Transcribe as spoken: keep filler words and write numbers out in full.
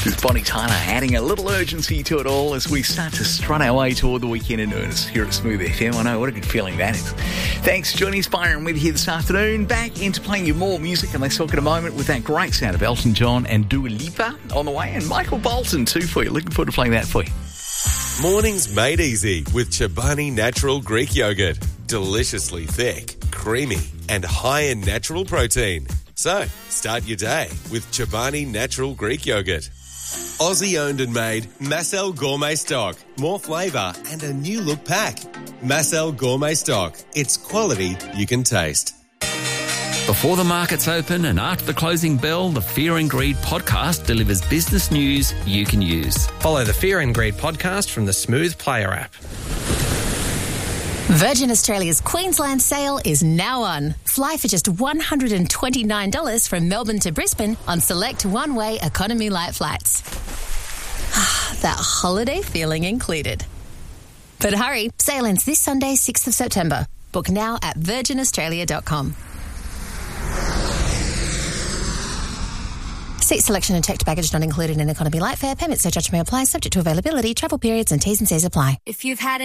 This is Bonnie Tyler adding a little urgency to it all as we start to strut our way toward the weekend in earnest here at Smooth F M. I know, what a good feeling that is. Thanks for joining us, Byron, with you here this afternoon. Back into playing you more music, and let's talk in a moment with that great sound of Elton John and Dua Lipa on the way, and Michael Bolton too for you. Looking forward to playing that for you. Mornings made easy with Chobani Natural Greek Yogurt. Deliciously thick, creamy, and high in natural protein. So, start your day with Chobani Natural Greek Yogurt. Aussie owned and made Massel Gourmet Stock. More flavour and a new look pack. Massel Gourmet Stock. It's quality you can taste. Before the markets open and after the closing bell, the Fear and Greed podcast delivers business news you can use. Follow the Fear and Greed podcast from the Smooth Player app. Virgin Australia's Queensland sale is now on. Fly for just one hundred twenty-nine dollars from Melbourne to Brisbane on select one-way economy light flights. That holiday feeling included. But hurry, sale ends this Sunday, sixth of September. Book now at virgin australia dot com. Seat selection and checked baggage not included in economy light fare. Permit surcharge may apply, subject to availability, travel periods and T's and C's apply. If you've had